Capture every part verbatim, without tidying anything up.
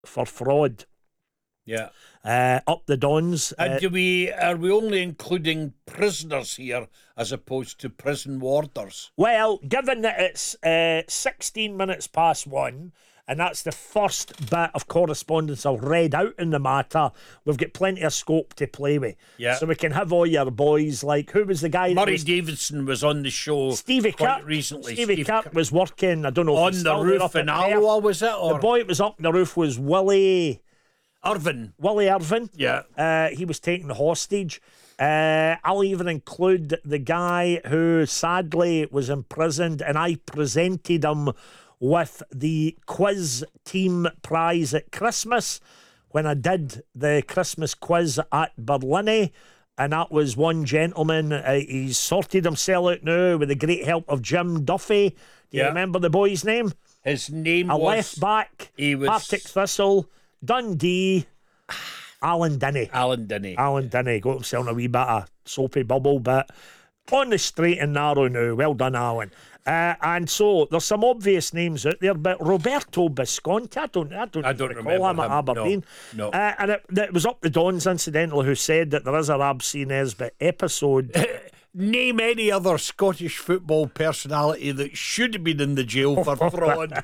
for fraud. Yeah. Uh, up the Dons. And uh, do we are we only including prisoners here as opposed to prison warders? Well, given that it's uh, sixteen minutes past one, and that's the first bit of correspondence I've read out in the matter, we've got plenty of scope to play with. Yeah. So we can have all your boys, like, who was the guy that Murray was... Davidson was on the show Stevie quite Kirk. recently. Stevie Steve Kirk Kirk. was working, I don't know if On he's the still there roof up in at Perth. Alloa, was it? Or The boy that was up on the roof was Willie... Irvin. Willie Irvin. Yeah. Uh, he was taken hostage. Uh, I'll even include the guy who sadly was imprisoned, and I presented him with the quiz team prize at Christmas when I did the Christmas quiz at Berlin. And that was one gentleman. Uh, he's sorted himself out now with the great help of Jim Duffy. Do you Yeah. remember the boy's name? His name A was left back, he was Partick Thistle, Dundee, Alan Denny. Alan Denny. Alan Denny got himself in a wee bit of soapy bubble, but on the straight and narrow now. Well done, Alan. Uh, and so there's some obvious names out there, but Roberto Visconti, I don't, I don't, I don't recall remember him at him, Aberdeen. no, no. Uh, and it, it was up the Dons, incidentally, who said that there is a Rab C. Nesbitt episode. Name any other Scottish football personality that should have been in the jail for fraud.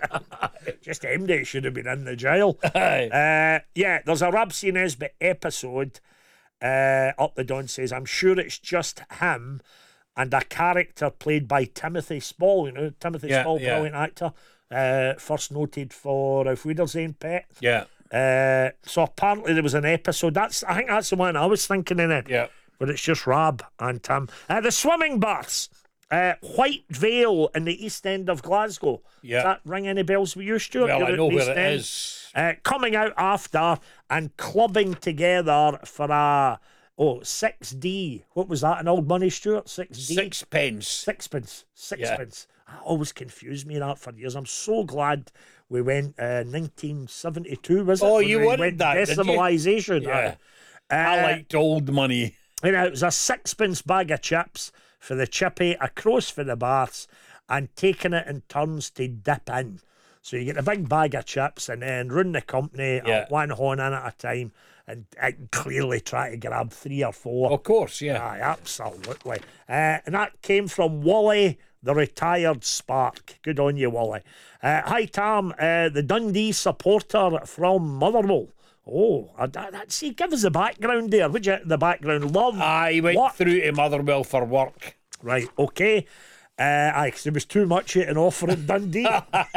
Just him that should have been in the jail. Aye. Uh, yeah, there's a Rab C. Nesbitt episode. Uh, up the Don says, I'm sure it's just him and a character played by Timothy Spall. You know, Timothy Yeah, Spall, yeah. brilliant actor. Uh, first noted for Auf Wiedersehen, Pet. Yeah. Uh, so apparently there was an episode. That's I think that's the one I was thinking in it. Yeah. But it's just Rab and Tim. Uh, the swimming baths. Uh, White Vale in the east end of Glasgow. Yeah. Does that ring any bells with you, Stuart? Well, You're I out know in the where East it End. is. Uh, coming out after and clubbing together for a oh six D. What was that? An old money, Stuart? Six D. Sixpence. Sixpence. Sixpence. That always confused me that for years. I'm so glad we went uh, nineteen seventy-two. Was it? Oh, when you we wanted went that, did you? decimalisation. Yeah. Uh, I liked old money. you know, it was a sixpence bag of chips for the chippy, across for the baths, and taking it in turns to dip in. So you get a big bag of chips and then run the company Yeah. at one horn in at a time and, and clearly try to grab three or four. Of course, yeah. Aye, absolutely. Uh, and that came from Wally, the retired spark. Good on you, Wally. Uh, hi, Tam, uh, the Dundee supporter from Motherwell. Oh, I, I, I- see, give us the background there. Would you, the background? Love. I went what? through to Motherwell for work. Right, okay. Uh, aye, 'cause there was too much at an offer in Dundee.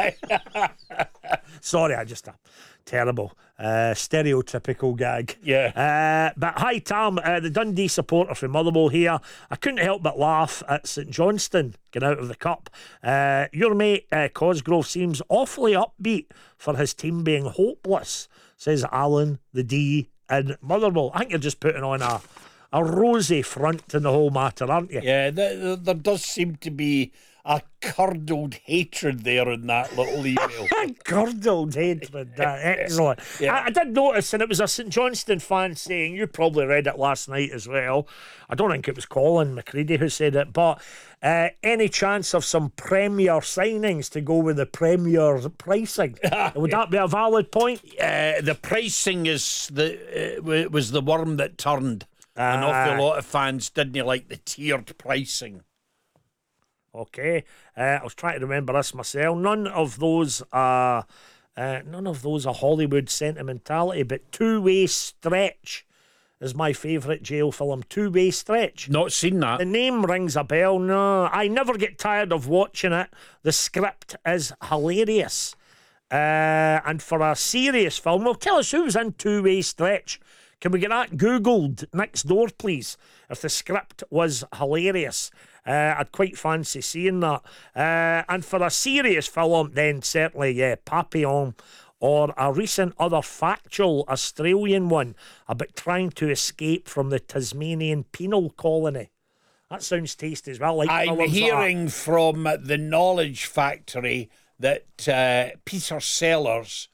Sorry, I just a terrible uh, stereotypical gag. Yeah. Uh, but hi, Tam, uh, the Dundee supporter from Motherwell here. I couldn't help but laugh at St Johnstone getting out of the cup. Uh, your mate uh, Cosgrove seems awfully upbeat for his team being hopeless, says Alan, the D in Motherwell. I think you're just putting on a a rosy front in the whole matter, aren't you? Yeah, there, there does seem to be a curdled hatred there in that little email. Curdled hatred. That excellent. Yeah. I, I did notice, and it was a St Johnstone fan saying, you probably read it last night as well. I don't think it was Colin McCready who said it, but uh, any chance of some Premier signings to go with the Premier pricing? Would that be a valid point? Uh, the pricing is the uh, wa- was the worm that turned. An Ah. awful lot of fans didn't like the tiered pricing. Okay, uh, I was trying to remember this myself. None of those are, uh, none of those are Hollywood sentimentality, but Two Way Stretch is my favourite jail film. Two Way Stretch. Not seen that. The name rings a bell. No, I never get tired of watching it. The script is hilarious. Uh, and for a serious film, well, tell us who's in Two Way Stretch. Can we get that Googled next door, please? If the script was hilarious, uh, I'd quite fancy seeing that. Uh, and for a serious film, then certainly, yeah, Papillon, or a recent other factual Australian one about trying to escape from the Tasmanian penal colony. That sounds tasty as well. Like I'm films hearing from the Knowledge Factory that uh, Peter Sellers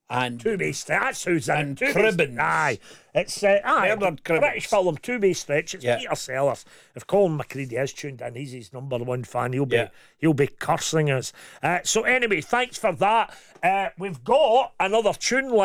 and Two-way stretch. That's who's in and it. Two-way Cribbins. st- Aye. It's uh, aye, Bernard British Cribbins. film, two-way stretch. It's Yeah. Peter Sellers. If Colin McCready is tuned in, he's his number one fan. He'll be Yeah. he'll be cursing us. Uh, so anyway, thanks for that. Uh, we've got another tune.